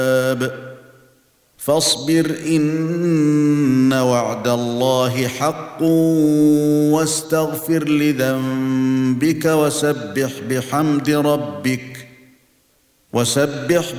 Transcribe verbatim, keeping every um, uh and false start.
فاصبر إن وعد الله حق واستغفر لذنبك وسبح بحمد ربك وسبح